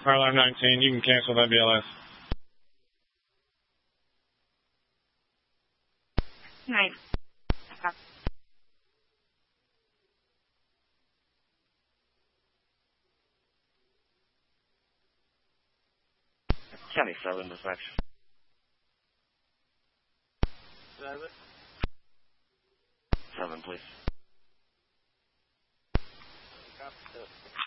Airline 19, you can cancel that BLS. 9. County 7 dispatch. 7, please.